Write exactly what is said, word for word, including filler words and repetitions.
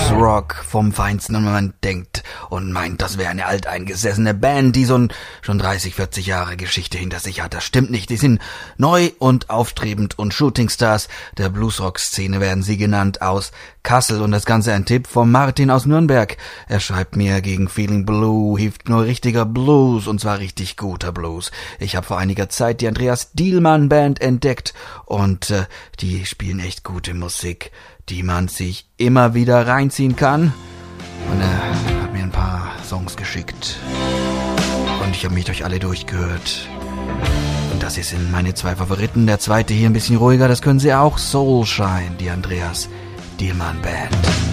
Bluesrock vom Feinsten und man denkt und meint, das wäre eine alteingesessene Band, die so schon dreißig, vierzig Jahre Geschichte hinter sich hat. Das stimmt nicht. Die sind neu und aufstrebend und Shootingstars der Bluesrock-Szene werden sie genannt, aus Kassel. Und das Ganze ein Tipp von Martin aus Nürnberg. Er schreibt mir, gegen Feeling Blue hilft nur richtiger Blues, und zwar richtig guter Blues. Ich habe vor einiger Zeit die Andreas Dielmann Band entdeckt und äh, die spielen echt gute Musik, die man sich immer wieder reinziehen kann. Und er hat mir ein paar Songs geschickt und ich habe mich durch alle durchgehört. Und das hier sind meine zwei Favoriten. Der zweite hier ein bisschen ruhiger, das können Sie auch. Soulshine, die Andreas Dielmann Band.